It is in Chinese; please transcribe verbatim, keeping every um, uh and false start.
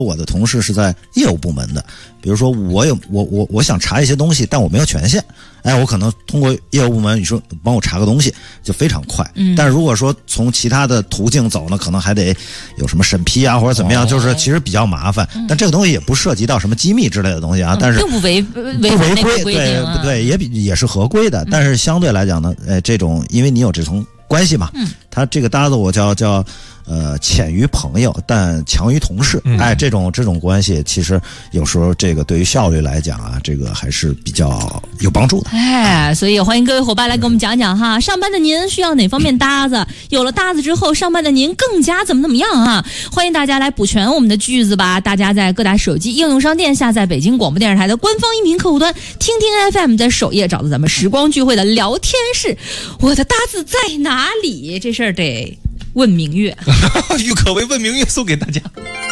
我的同事是在业务部门的，比如说我有我我我想查一些东西，但我没有权限，哎，我可能通过业务部门，你说帮我查个东西就非常快。嗯，但是如果说从其他的途径走呢，可能还得有什么审批啊或者怎么样，哦、就是其实比较麻烦。嗯、但这个东西也不涉及到什么机密之类的东西啊，嗯、但是并不违不违规，对不对？也比也是合规的，嗯、但是相对来讲呢，哎，这种因为你有这层关系嘛，嗯，他这个搭子我叫叫。呃，浅于朋友，但强于同事。哎，这种这种关系，其实有时候这个对于效率来讲啊，这个还是比较有帮助的。 哎，所以欢迎各位伙伴来给我们讲讲哈，上班的您需要哪方面搭子？有了搭子之后，上班的您更加怎么怎么样啊？欢迎大家来补全我们的句子吧！大家在各大手机应用商店下载北京广播电视台的官方音频客户端，听听 F M， 在首页找到咱们时光聚会的聊天室。我的搭子在哪里？这事儿得问明月。 郁可唯问明月送给大家。